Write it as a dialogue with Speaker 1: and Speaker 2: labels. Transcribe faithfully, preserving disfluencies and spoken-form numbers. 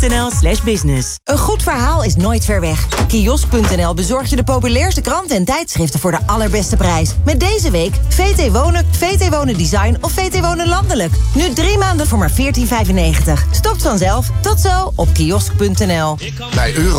Speaker 1: nl slash business.
Speaker 2: Een goed verhaal is nooit ver weg. Kiosk punt n l bezorgt je de populairste kranten en tijdschriften voor de allerbeste prijs. Met deze week V T Wonen, V T Wonen Design of V T Wonen Landelijk. Nu drie maanden voor maar veertien vijfennegentig. Stopt vanzelf. Tot zo op kiosk punt n l.
Speaker 3: Bij Euro